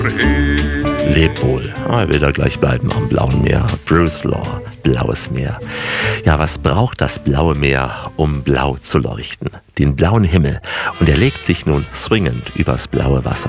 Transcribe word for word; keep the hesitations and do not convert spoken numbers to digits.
Lebt wohl. Er will da gleich bleiben am blauen Meer. Bruce Law, blaues Meer. Ja, was braucht das blaue Meer, um blau zu leuchten? Den blauen Himmel. Und er legt sich nun swingend übers blaue Wasser.